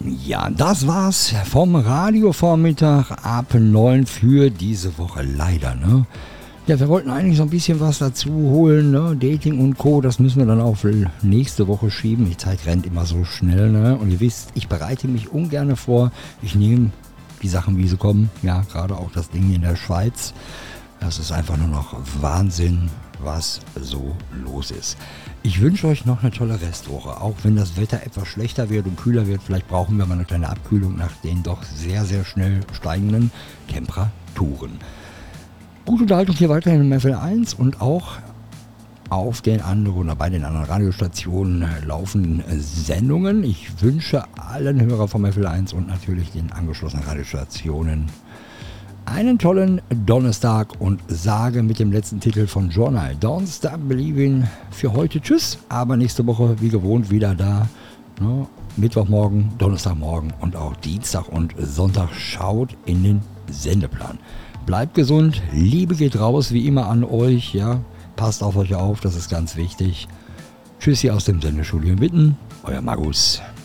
Ja, das war's vom Radiovormittag ab 9 für diese Woche leider, ne? Ja, wir wollten eigentlich so ein bisschen was dazu holen, ne? Dating und Co., das müssen wir dann auf nächste Woche schieben. Die Zeit rennt immer so schnell, ne? Und ihr wisst, ich bereite mich ungern vor. Ich nehme die Sachen, wie sie kommen. Ja, gerade auch das Ding in der Schweiz. Das ist einfach nur noch Wahnsinn, was so los ist. Ich wünsche euch noch eine tolle Restwoche, auch wenn das Wetter etwas schlechter wird und kühler wird. Vielleicht brauchen wir mal eine kleine Abkühlung nach den doch sehr, sehr schnell steigenden Temperaturen. Gute Unterhaltung hier weiterhin im FL1 und auch auf den anderen oder bei den anderen Radiostationen laufenden Sendungen. Ich wünsche allen Hörern vom FL1 und natürlich den angeschlossenen Radiostationen einen tollen Donnerstag und sage mit dem letzten Titel von Journal Don't Stop Believing für heute tschüss, aber nächste Woche wie gewohnt wieder da. Ne? Mittwochmorgen, Donnerstagmorgen und auch Dienstag und Sonntag. Schaut in den Sendeplan. Bleibt gesund, Liebe geht raus wie immer an euch, ja. Passt auf euch auf, das ist ganz wichtig. Tschüssi aus dem Sendestudio in Witten, euer Magus.